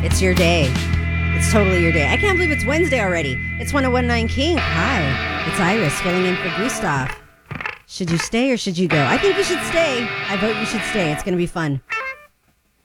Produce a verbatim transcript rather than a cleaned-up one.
It's your day. It's totally your day. I can't believe it's Wednesday already. It's one oh one point nine King. Hi, it's Iris filling in for Gustav. Should you stay or should you go? I think you should stay. I vote you should stay. It's going to be fun.